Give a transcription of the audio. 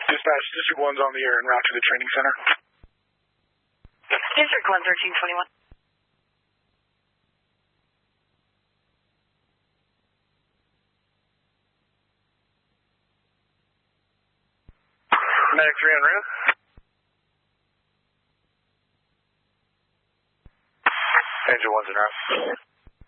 Dispatch, District 1's on the air en route to the training center. District 1, 1321. Medic 3 en route. Angel 1's en route.